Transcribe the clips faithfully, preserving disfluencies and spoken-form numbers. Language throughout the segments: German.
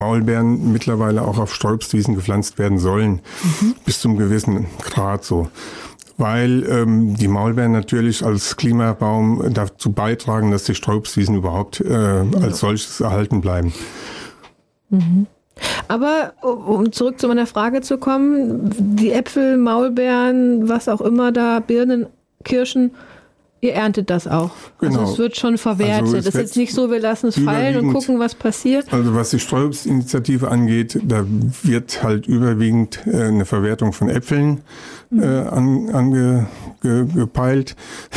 Maulbeeren mittlerweile auch auf Sträubstwiesen gepflanzt werden sollen, mhm. bis zum gewissen Grad so. Weil ähm, die Maulbeeren natürlich als Klimabaum dazu beitragen, dass die Sträubstwiesen überhaupt äh, als solches erhalten bleiben. Mhm. Aber um zurück zu meiner Frage zu kommen, die Äpfel, Maulbeeren, was auch immer da, Birnen, Kirschen, ihr erntet das auch. Genau. Also es wird schon verwertet. Also es ist jetzt nicht so, wir lassen es fallen und gucken, was passiert. Also was die Sträubstinitiative angeht, da wird halt überwiegend äh, eine Verwertung von Äpfeln äh, an, ange, ge, gepeilt.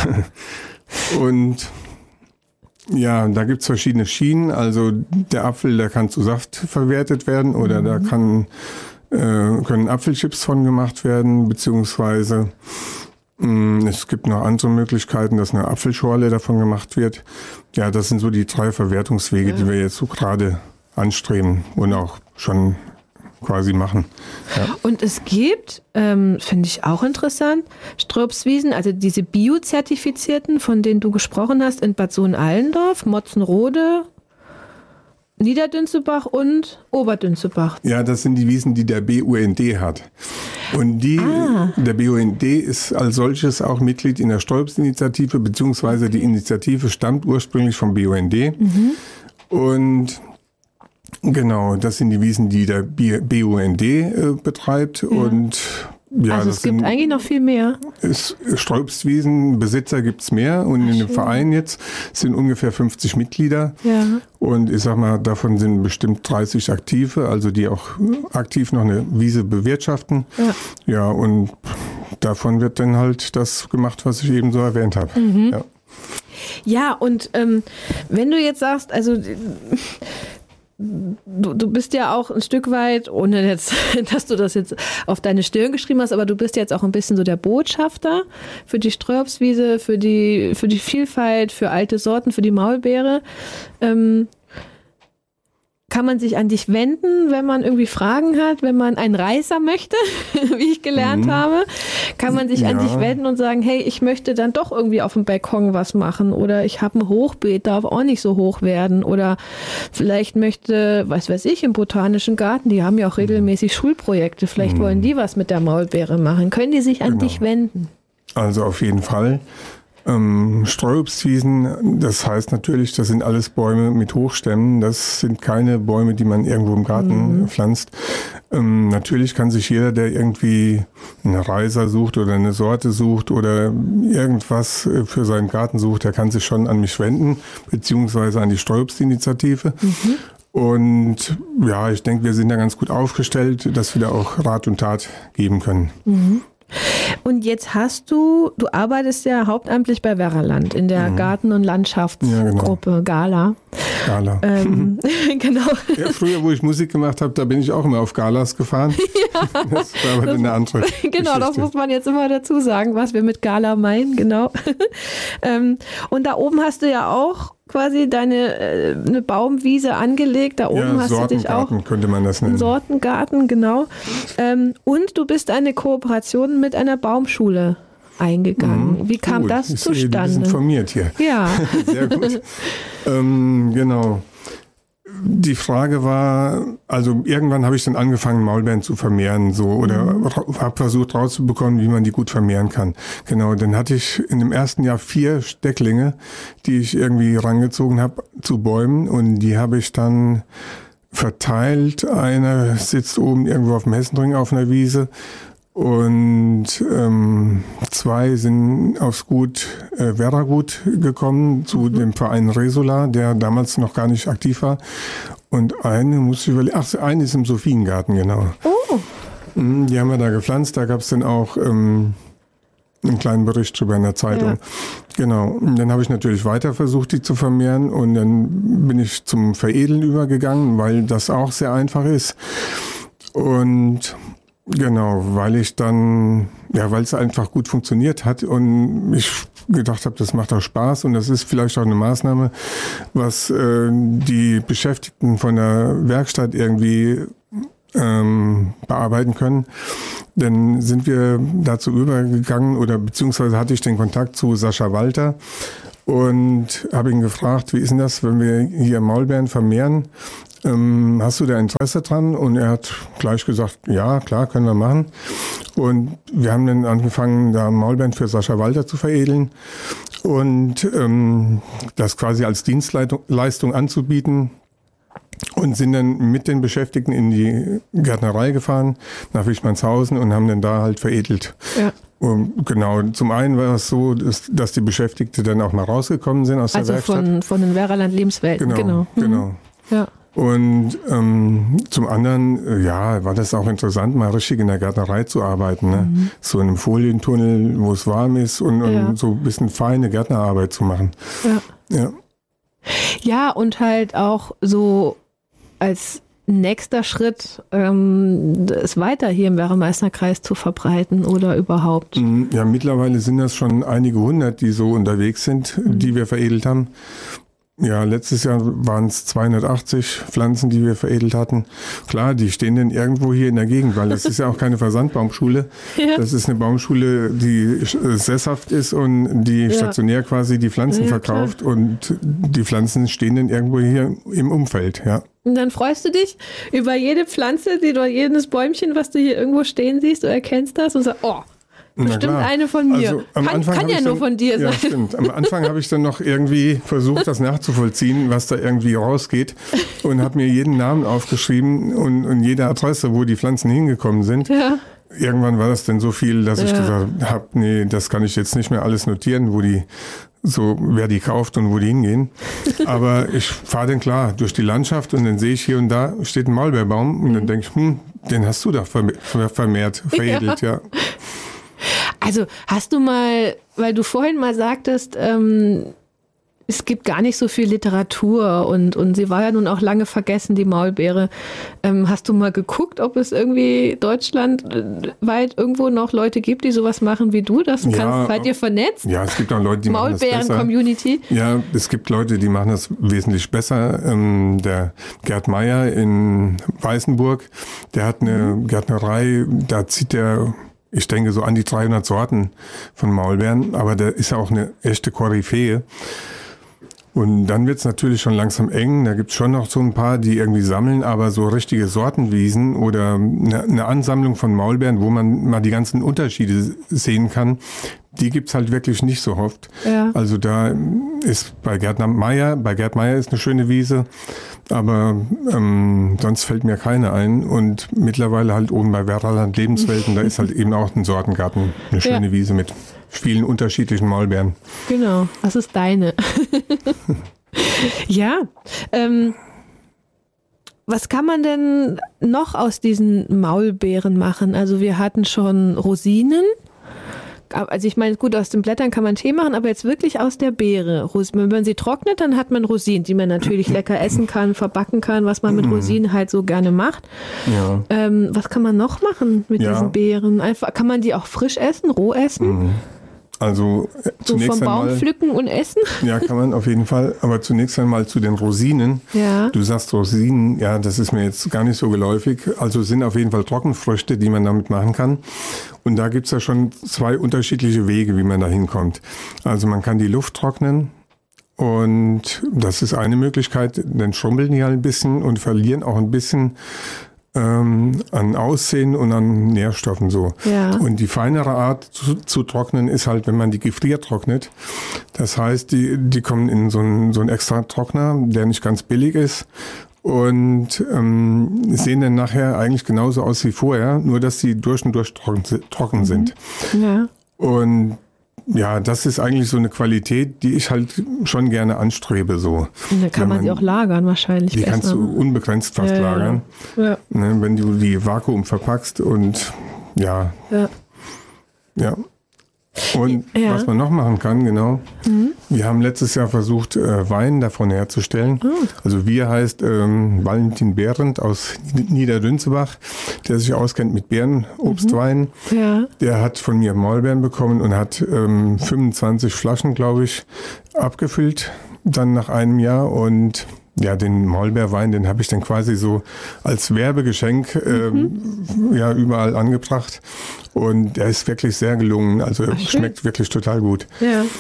Und ja, da gibt es verschiedene Schienen. Also der Apfel, der kann zu Saft verwertet werden oder mhm. da kann, äh, können Apfelchips von gemacht werden, beziehungsweise es gibt noch andere Möglichkeiten, dass eine Apfelschorle davon gemacht wird. Ja, das sind so die drei Verwertungswege, ja. die wir jetzt so gerade anstreben und auch schon quasi machen. Ja. Und es gibt, ähm, finde ich auch interessant, Sträubswiesen, also diese biozertifizierten, von denen du gesprochen hast, in Bad Sohn-Allendorf, Motzenrode, Niederdünzebach und Oberdünzebach. Ja, das sind die Wiesen, die der B U N D hat. Und die, ah. der B U N D ist als solches auch Mitglied in der Sträubsinitiative, beziehungsweise die Initiative stammt ursprünglich vom B U N D. Mhm. Und genau, das sind die Wiesen, die der B U N D äh, betreibt. Ja. Und ja, also es gibt sind, eigentlich noch viel mehr. Sträubswiesen, Besitzer gibt es mehr und Ach, in dem schön. Verein jetzt sind ungefähr fünfzig Mitglieder. Ja. Und ich sag mal, davon sind bestimmt dreißig Aktive, also die auch aktiv noch eine Wiese bewirtschaften. Ja, ja und davon wird dann halt das gemacht, was ich eben so erwähnt habe. Mhm. Ja. ja, und ähm, wenn du jetzt sagst, also Du, du bist ja auch ein Stück weit, ohne jetzt, dass du das jetzt auf deine Stirn geschrieben hast, aber du bist jetzt auch ein bisschen so der Botschafter für die Sträubswiese, für die, für die Vielfalt, für alte Sorten, für die Maulbeere. Ähm, kann man sich an dich wenden, wenn man irgendwie Fragen hat, wenn man einen Reißer möchte, wie ich gelernt mhm. habe? Kann man sich ja. an dich wenden und sagen, hey, ich möchte dann doch irgendwie auf dem Balkon was machen oder ich habe ein Hochbeet, darf auch nicht so hoch werden oder vielleicht möchte, was weiß ich, im Botanischen Garten, die haben ja auch regelmäßig Schulprojekte, vielleicht mhm. wollen die was mit der Maulbeere machen. Können die sich an genau. dich wenden? Also auf jeden Fall. Ähm, Streuobstwiesen, das heißt natürlich, das sind alles Bäume mit Hochstämmen. Das sind keine Bäume, die man irgendwo im Garten mhm. pflanzt. Ähm, natürlich kann sich jeder, der irgendwie einen Reiser sucht oder eine Sorte sucht oder irgendwas für seinen Garten sucht, der kann sich schon an mich wenden, beziehungsweise an die Streuobstinitiative. Mhm. Und ja, ich denke, wir sind da ganz gut aufgestellt, dass wir da auch Rat und Tat geben können. Mhm. Und jetzt hast du, du arbeitest ja hauptamtlich bei Werraland in der mhm. Garten- und Landschaftsgruppe, ja, genau. Gala. Gala. Ähm, genau. Ja, früher, wo ich Musik gemacht habe, da bin ich auch immer auf Galas gefahren. Ja, das war aber das, eine andere Genau, Geschichte. Das muss man jetzt immer dazu sagen, was wir mit Gala meinen, genau. ähm, und da oben hast du ja auch quasi deine äh, eine Baumwiese angelegt. Da oben ja, hast du dich auch. Sortengarten könnte man das nennen. Sortengarten, genau. Ähm, und du bist eine Kooperation mit einer Baumschule eingegangen. Mhm, Wie kam gut. das ich zustande? Du bist informiert hier. Ja. Sehr gut. ähm, genau. Die Frage war, also irgendwann habe ich dann angefangen, Maulbeeren zu vermehren, so, oder mhm. habe versucht rauszubekommen, wie man die gut vermehren kann. Genau, dann hatte ich in dem ersten Jahr vier Stecklinge, die ich irgendwie rangezogen habe zu Bäumen, und die habe ich dann verteilt. Einer sitzt oben irgendwo auf dem Hessenring auf einer Wiese. Und ähm, zwei sind aufs Gut äh, Werragut gekommen, zu mhm. dem Verein Resola, der damals noch gar nicht aktiv war. Und eine muss ich überlegen, ach, eine ist im Sophiengarten, genau. Oh. Die haben wir da gepflanzt, da gab es dann auch ähm, einen kleinen Bericht drüber in der Zeitung. Ja. Genau, und dann habe ich natürlich weiter versucht, die zu vermehren, und dann bin ich zum Veredeln übergegangen, weil das auch sehr einfach ist. Und genau, weil ich dann, ja, weil es einfach gut funktioniert hat und ich gedacht habe, das macht auch Spaß, und das ist vielleicht auch eine Maßnahme, was äh, die Beschäftigten von der Werkstatt irgendwie ähm, bearbeiten können. Dann sind wir dazu übergegangen, oder beziehungsweise hatte ich den Kontakt zu Sascha Walter, und habe ihn gefragt, wie ist denn das, wenn wir hier Maulbeeren vermehren? Ähm, hast du da Interesse dran? Und er hat gleich gesagt, ja, klar, können wir machen. Und wir haben dann angefangen, da Maulbeeren für Sascha Walter zu veredeln und ähm, das quasi als Dienstleistung anzubieten. Und sind dann mit den Beschäftigten in die Gärtnerei gefahren, nach Wichmannshausen, und haben dann da halt veredelt. Ja. Und genau, zum einen war es so, dass, dass die Beschäftigten dann auch mal rausgekommen sind aus also der Werkstatt. Also von, von den Werraland Lebenswelten, genau. Genau, mhm. genau. Ja. Und ähm, zum anderen, ja, war das auch interessant, mal richtig in der Gärtnerei zu arbeiten. Ne? Mhm. So in einem Folientunnel, wo es warm ist, und, und ja. so ein bisschen feine Gärtnerarbeit zu machen. Ja. Ja. Ja, und halt auch so als nächster Schritt, ähm, es weiter hier im Werra-Meißner-Kreis zu verbreiten oder überhaupt? Ja, mittlerweile sind das schon einige hundert, die so unterwegs sind, mhm. die wir veredelt haben. Ja, letztes Jahr waren es zweihundertachtzig Pflanzen, die wir veredelt hatten. Klar, die stehen dann irgendwo hier in der Gegend, weil das ist ja auch keine Versandbaumschule. Ja. Das ist eine Baumschule, die sesshaft ist und die ja. stationär quasi die Pflanzen ja, verkauft. Klar. Und die Pflanzen stehen dann irgendwo hier im Umfeld, ja. Und dann freust du dich über jede Pflanze, die du, jedes Bäumchen, was du hier irgendwo stehen siehst, du erkennst das und sagst, oh, bestimmt eine von mir. Also, kann kann ja nur dann, von dir sein. Ja, stimmt. Am Anfang habe ich dann noch irgendwie versucht, das nachzuvollziehen, was da irgendwie rausgeht, und habe mir jeden Namen aufgeschrieben und, und jede Adresse, wo die Pflanzen hingekommen sind. Ja. Irgendwann war das dann so viel, dass ja. ich gesagt habe, nee, das kann ich jetzt nicht mehr alles notieren, wo die, so wer die kauft und wo die hingehen. Aber ich fahre dann klar durch die Landschaft und dann sehe ich hier und da steht ein Maulbeerbaum und mhm. dann denke ich, hm, den hast du doch vermehrt, veredelt, ja. ja. Also hast du mal, weil du vorhin mal sagtest, ähm, es gibt gar nicht so viel Literatur und, und sie war ja nun auch lange vergessen, die Maulbeere. Ähm, hast du mal geguckt, ob es irgendwie deutschlandweit irgendwo noch Leute gibt, die sowas machen wie du? Das kannst, ja, seid ihr vernetzt? Ja, es gibt auch Leute, die machen das besser. Maulbeeren-Community? Ja, es gibt Leute, die machen das wesentlich besser. Ähm, der Gerd Meyer in Weißenburg, der hat eine mhm. Gärtnerei, da zieht der... Ich denke so an die dreihundert Sorten von Maulbeeren, aber der ist ja auch eine echte Koryphäe. Und dann wird es natürlich schon langsam eng. Da gibt es schon noch so ein paar, die irgendwie sammeln, aber so richtige Sortenwiesen oder eine, eine Ansammlung von Maulbeeren, wo man mal die ganzen Unterschiede sehen kann, die gibt's halt wirklich nicht so oft. Ja. Also da ist bei Gerd Meyer, bei Gerd Meyer ist eine schöne Wiese, aber ähm, sonst fällt mir keine ein. Und mittlerweile halt oben bei Werraland Lebenswelten, da ist halt eben auch ein Sortengarten, eine schöne ja. Wiese mit vielen unterschiedlichen Maulbeeren. Genau, das ist deine. Ja, ähm, was kann man denn noch aus diesen Maulbeeren machen? Also wir hatten schon Rosinen. Also ich meine, gut, aus den Blättern kann man Tee machen, aber jetzt wirklich aus der Beere. Wenn man sie trocknet, dann hat man Rosinen, die man natürlich lecker essen kann, verbacken kann, was man mit Rosinen halt so gerne macht. Ja. Ähm, was kann man noch machen mit ja. diesen Beeren? Einfach, kann man die auch frisch essen, roh essen? Mhm. Also so zunächst vom Baum einmal, pflücken und essen? Ja, kann man auf jeden Fall. Aber zunächst einmal zu den Rosinen. Ja. Du sagst Rosinen, ja, das ist mir jetzt gar nicht so geläufig. Also sind auf jeden Fall Trockenfrüchte, die man damit machen kann. Und da gibt's ja schon zwei unterschiedliche Wege, wie man da hinkommt. Also man kann die Luft trocknen. Und das ist eine Möglichkeit. Dann schrumpeln die halt ein bisschen und verlieren auch ein bisschen an Aussehen und an Nährstoffen so. Ja. Und die feinere Art zu, zu trocknen ist halt, wenn man die gefriert trocknet. Das heißt, die, die kommen in so einen, so einen extra Trockner, der nicht ganz billig ist, und ähm, sehen dann nachher eigentlich genauso aus wie vorher, nur dass sie durch und durch trocken, trocken sind. Ja. Und ja, das ist eigentlich so eine Qualität, die ich halt schon gerne anstrebe. So. Und dann kann man, man sie auch lagern wahrscheinlich. Die besser. Kannst du unbegrenzt fast ja, lagern, ja. Ne, wenn du die Vakuum verpackst und ja. Ja. ja. Und ja. was man noch machen kann, genau. Mhm. Wir haben letztes Jahr versucht, äh, Wein davon herzustellen. Mhm. Also wir heißt ähm, Valentin Behrendt aus Niederdünzebach, der sich auskennt mit Beerenobstwein. Mhm. Ja. Der hat von mir Maulbeeren bekommen und hat ähm, fünfundzwanzig Flaschen, glaube ich, abgefüllt, dann nach einem Jahr. Und ja, den Maulbeerwein, den habe ich dann quasi so als Werbegeschenk ähm, mhm. ja, überall angebracht. Und der ist wirklich sehr gelungen. Also Ach, schmeckt wirklich total gut. Ja.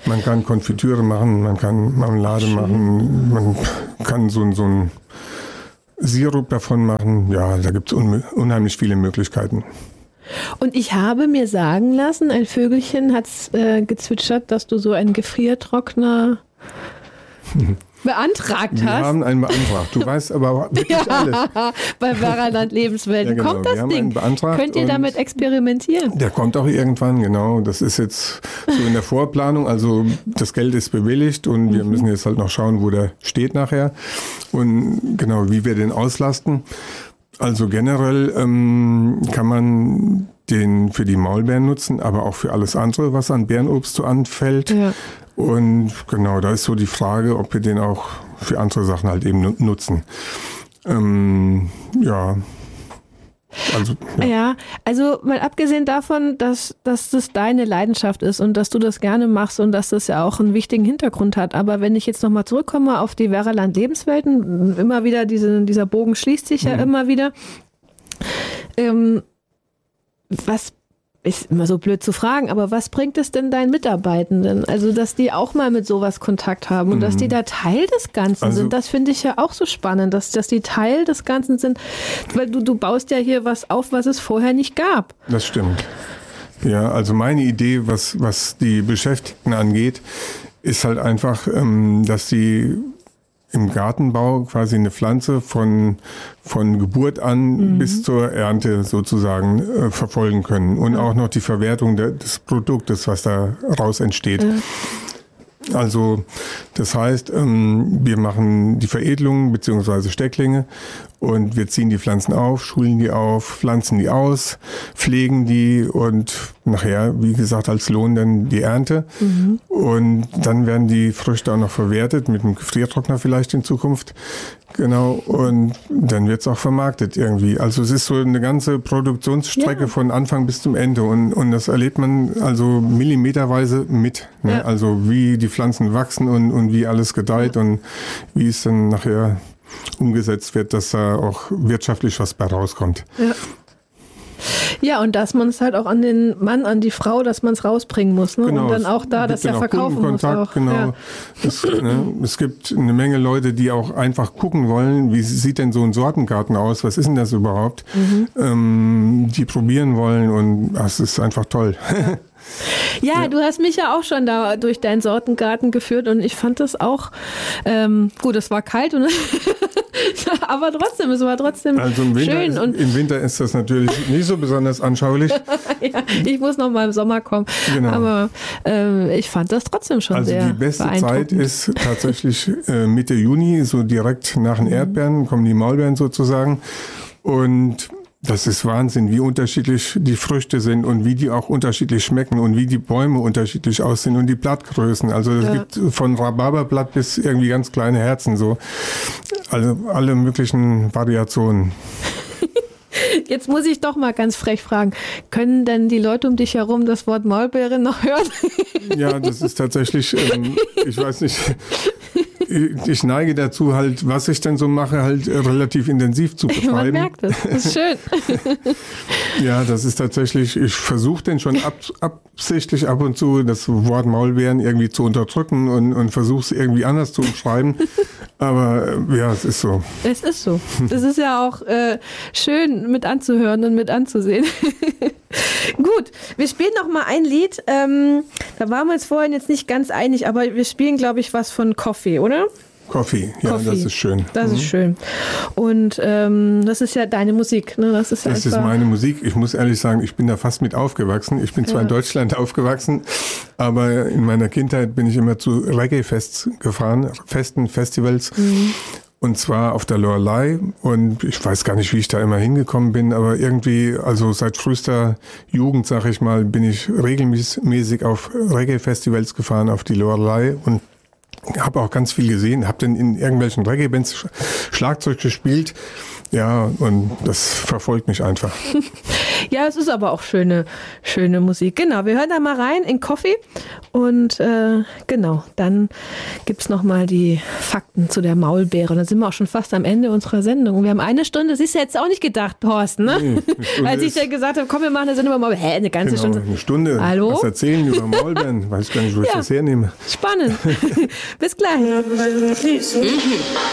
Man kann Konfitüre machen, man kann Marmelade Schön. machen, man kann so, so ein Sirup davon machen. Ja, da gibt es un- unheimlich viele Möglichkeiten. Und ich habe mir sagen lassen, ein Vögelchen hat äh, gezwitschert, dass du so einen Gefriertrockner beantragt hast. Wir haben einen beantragt. Du weißt aber wirklich ja, alles. Bei Veraland Lebenswelten. Ja, genau. Kommt das Ding? Könnt ihr damit experimentieren? Der kommt auch irgendwann, genau. Das ist jetzt so in der Vorplanung. Also das Geld ist bewilligt und mhm. wir müssen jetzt halt noch schauen, wo der steht nachher. Und genau, wie wir den auslasten. Also generell ähm, kann man den für die Maulbeeren nutzen, aber auch für alles andere, was an Beerenobst so anfällt. Ja. Und genau, da ist so die Frage, ob wir den auch für andere Sachen halt eben nutzen. Ähm, ja. Also, ja. ja, also mal abgesehen davon, dass, dass das deine Leidenschaft ist und dass du das gerne machst und dass das ja auch einen wichtigen Hintergrund hat. Aber wenn ich jetzt nochmal zurückkomme auf die Veraland Lebenswelten, immer wieder, diese, dieser Bogen schließt sich ja mhm. immer wieder. Ähm, was ist immer so blöd zu fragen, aber was bringt es denn deinen Mitarbeitenden? Also, dass die auch mal mit sowas Kontakt haben und mhm. dass die da Teil des Ganzen also, sind, das finde ich ja auch so spannend, dass, dass die Teil des Ganzen sind, weil du, du baust ja hier was auf, was es vorher nicht gab. Das stimmt. Ja, also meine Idee, was, was die Beschäftigten angeht, ist halt einfach, ähm, dass sie im Gartenbau quasi eine Pflanze von, von Geburt an mhm. bis zur Ernte sozusagen äh, verfolgen können und mhm. auch noch die Verwertung de, des Produktes, was da raus entsteht. Mhm. Also das heißt, ähm, wir machen die Veredelung bzw. Stecklinge und wir ziehen die Pflanzen auf, schulen die auf, pflanzen die aus, pflegen die und nachher, wie gesagt, als Lohn dann die Ernte. Mhm. Und dann werden die Früchte auch noch verwertet, mit einem Gefriertrockner vielleicht in Zukunft. Genau, und dann wird es auch vermarktet irgendwie. Also es ist so eine ganze Produktionsstrecke ja. von Anfang bis zum Ende und, und das erlebt man also millimeterweise mit. Ne? Ja. Also wie die Pflanzen wachsen und, und wie alles gedeiht ja. und wie es dann nachher umgesetzt wird, dass da auch wirtschaftlich was bei rauskommt. Ja. Ja, und dass man es halt auch an den Mann, an die Frau, dass man es rausbringen muss. Ne? Genau, und dann auch da das ja verkaufen muss. Auch. Genau. Ja. Es, ne, es gibt eine Menge Leute, die auch einfach gucken wollen, wie sieht denn so ein Sortengarten aus, was ist denn das überhaupt? Mhm. Ähm, die probieren wollen und das ist einfach toll. Ja. Ja, ja, du hast mich ja auch schon da durch deinen Sortengarten geführt und ich fand das auch, ähm, gut, es war kalt, und aber trotzdem, es war trotzdem also im Winter schön. Ist, und im Winter ist das natürlich nicht so besonders anschaulich. Ja, ich muss noch mal im Sommer kommen, genau. aber äh, ich fand das trotzdem schon also sehr die beste Zeit ist tatsächlich äh, Mitte Juni, so direkt nach den Erdbeeren kommen die Maulbeeren sozusagen und das ist Wahnsinn, wie unterschiedlich die Früchte sind und wie die auch unterschiedlich schmecken und wie die Bäume unterschiedlich aussehen und die Blattgrößen. Also es ja. gibt von Rhabarberblatt bis irgendwie ganz kleine Herzen, so also alle möglichen Variationen. Jetzt muss ich doch mal ganz frech fragen, können denn die Leute um dich herum das Wort Maulbeere noch hören? Ja, das ist tatsächlich, ähm, ich weiß nicht, ich neige dazu halt, was ich denn so mache, halt relativ intensiv zu betreiben. Man merkt es, das ist schön. Ja, das ist tatsächlich, ich versuche denn schon ab, absichtlich ab und zu das Wort Maulbeeren irgendwie zu unterdrücken und, und versuche es irgendwie anders zu umschreiben. Aber ja, es ist so. Es ist so. Es ist ja auch äh, schön mit anzuhören und mit anzusehen. Gut, wir spielen noch mal ein Lied. Ähm, da waren wir uns vorhin jetzt nicht ganz einig, aber wir spielen, glaube ich, was von Coffee, oder? Coffee, ja, Coffee. Das ist schön. Das mhm. ist schön. Und ähm, das ist ja deine Musik, ne? Das ist, das ist meine Musik. Ich muss ehrlich sagen, ich bin da fast mit aufgewachsen. Ich bin zwar ja. in Deutschland aufgewachsen, aber in meiner Kindheit bin ich immer zu Reggae-Fests gefahren, Festen, Festivals. Mhm. Und zwar auf der Loreley und ich weiß gar nicht, wie ich da immer hingekommen bin, aber irgendwie, also seit frühester Jugend, sag ich mal, bin ich regelmäßig auf Reggae-Festivals gefahren, auf die Loreley und habe auch ganz viel gesehen, habe dann in irgendwelchen Reggae-Bands Schlagzeug gespielt. Ja, und das verfolgt mich einfach. Ja, es ist aber auch schöne, schöne Musik. Genau, wir hören da mal rein in Coffee und äh, genau, dann gibt es nochmal die Fakten zu der Maulbeere. Und dann sind wir auch schon fast am Ende unserer Sendung. Wir haben eine Stunde, das ist ja jetzt auch nicht gedacht, Thorsten, ne? Nee, als ich dann gesagt habe, komm, wir machen eine Sendung über Maulbeeren. Hä, eine ganze genau, Stunde? Eine Stunde. Hallo? Was erzählen über Maulbeeren? Weiß gar nicht, wo ich ja. das hernehme. Spannend. Bis gleich.